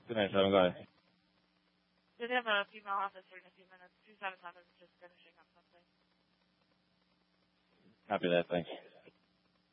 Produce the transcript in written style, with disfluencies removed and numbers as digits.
297, go ahead. Did have a female officer in a few minutes. 277 is just finishing up something. Copy that, thanks.